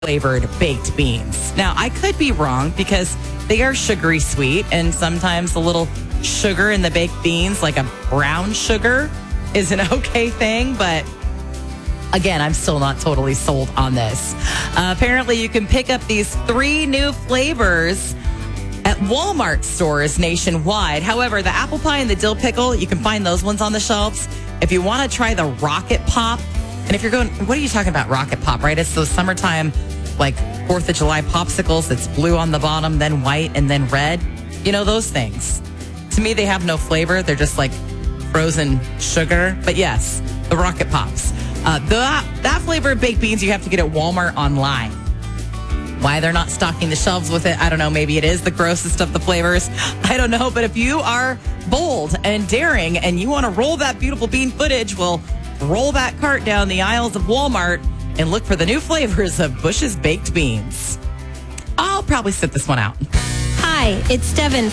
flavored baked beans. Now, I could be wrong because they are sugary sweet, and sometimes a little sugar in the baked beans, like a brown sugar, is an okay thing, but again, I'm still not totally sold on this. Apparently, you can pick up these 3 new flavors at Walmart stores nationwide. However, the apple pie and the dill pickle, you can find those ones on the shelves. If you want to try the Rocket Pop, and if you're going, what are you talking about, Rocket Pop, right? It's those summertime, like 4th of July popsicles that's blue on the bottom, then white, and then red. You know, those things. To me, they have no flavor. They're just like frozen sugar. But yes, the Rocket Pops. That flavor of baked beans you have to get at Walmart online. Why they're not stocking the shelves with it, I don't know. Maybe it is the grossest of the flavors. I don't know. But if you are bold and daring and you want to roll that beautiful bean footage, well, roll that cart down the aisles of Walmart and look for the new flavors of Bush's baked beans. I'll probably sit this one out. Hi, it's Devin